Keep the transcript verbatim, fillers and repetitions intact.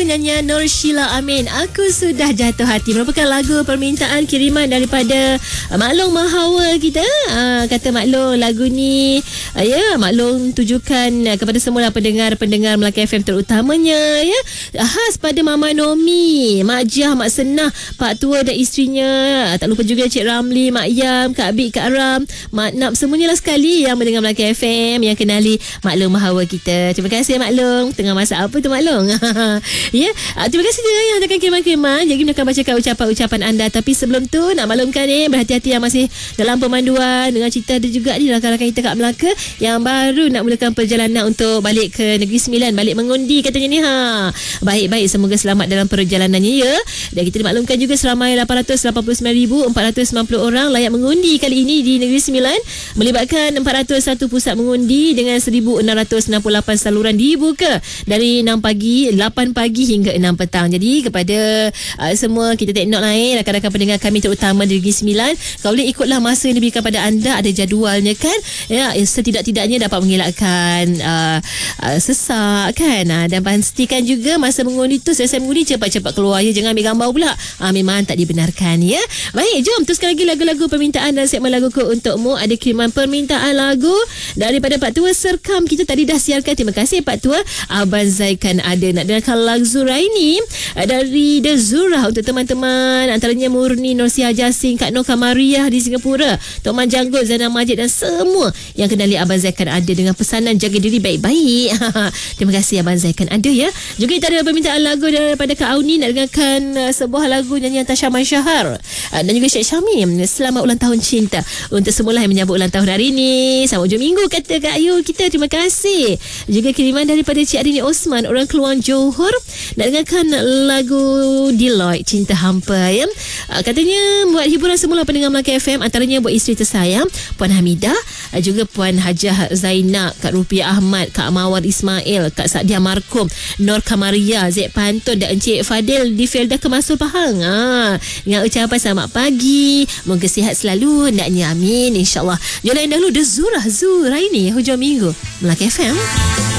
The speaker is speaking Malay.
nyanyian Nur Sheila Amin, Aku Sudah Jatuh Hati, merupakan lagu permintaan kiriman daripada uh, Mak Long Mahawa kita. Uh, kata Mak Long, lagu ni uh, ya yeah, Mak Long tujukan uh, kepada semua pendengar-pendengar Melaka F M terutamanya, ya, khas pada Mama Nomi, Mak Jah, Mak Senah, Pak Tua dan isterinya. Uh, tak lupa juga Cik Ramli, Mak Yam, Kak Bik, Kak Ram, Mak Nap, semuanya lah sekali yang mendengar Melaka F M, yang kenali Mak Long Mahawa kita. Terima kasih Mak Long. Tengah masak apa tu Mak Long? Ya, uh, terima kasih juga yang akan kiriman-kiriman. Jadi kita akan bacakan ucapan-ucapan anda. Tapi sebelum tu nak maklumkan ni, berhati-hati yang masih dalam pemanduan. Dengan cerita ada juga ni rakan-rakan kita kat Melaka yang baru nak mulakan perjalanan untuk balik ke Negeri Sembilan, balik mengundi katanya ni. Ha, baik-baik, semoga selamat dalam perjalanannya, ya. Dan kita dimaklumkan juga seramai lapan ratus lapan puluh sembilan ribu empat ratus sembilan puluh orang layak mengundi kali ini di Negeri Sembilan, melibatkan empat ratus satu pusat mengundi dengan seribu enam ratus enam puluh lapan saluran dibuka dari enam pagi, lapan pagi hingga enam petang. Jadi kepada uh, semua kita take note lain, rakan-rakan pendengar kami terutama di Negeri Sembilan, kalau boleh ikutlah masa yang diberikan pada anda, ada jadualnya kan, ya, setidak-tidaknya dapat mengelakkan uh, uh, sesak kan. Uh, dan pastikan juga masa mengundi tu, selesai mengundi cepat-cepat keluar, ya, jangan ambil gambar pula. Uh, memang tak dibenarkan, ya. Baik, jom teruskan lagi lagu-lagu permintaan dan segmen laguku untukmu. Ada kiriman permintaan lagu daripada Pak Tua Serkam, kita tadi dah siarkan. Terima kasih Pak Tua. Abang Zaikan ada nak dengarkan lagu Zuraini dari The Zura untuk teman-teman, antaranya Murni, Norsia Jasing, Kak Noh Kamariah di Singapura, Tok Man Janggut, Zainal Majid dan semua yang kenali Abang Zaikan ada dengan pesanan jaga diri baik-baik. Terima kasih Abang Zaikan ada, ya. Juga kita ada permintaan lagu daripada Kak Auni nak dengarkan uh, sebuah lagu nyanyian Tasha Mansyahar uh, dan juga Syed Syamim, Selamat Ulang Tahun Cinta untuk semualah yang menyambut ulang tahun hari ini. Selamat hujung minggu kata Kak Ayu kita. Terima kasih. Juga kiriman daripada Cik Adini Osman, orang Keluang Johor, nak dengarkan lagu Deloitte, Cinta Hampa, ya. Uh, katanya buat hiburan semula pendengar Melaka F M, antaranya buat isteri tersayang Puan Hamidah, uh, juga Puan Hajah Zainab, Kak Rupiah Ahmad, Kak Mawar Ismail, Kak Sadia Markum, Nur Kamaria, Zek Pantun dan Encik Fadil di Felda Kemasul Pahang. Ha, dengan ucapan selamat pagi, moga sihat selalu naknya, amin, insyaAllah. Jom lain dahulu The Zura Zuraini hujung minggu Melaka F M.